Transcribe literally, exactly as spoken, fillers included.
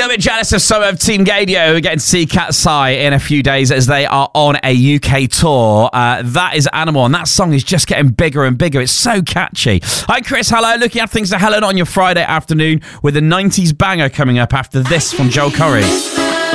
little bit jealous of some of Team Gadio. We're getting to see Cat's Eye in a few days as they are on a U K tour. Uh, that is Animal, and that song is just getting bigger and bigger. It's so catchy. Hi, Chris. Hello. Looking at things to Helen on your Friday afternoon with a nineties banger coming up after this from Joel Corry.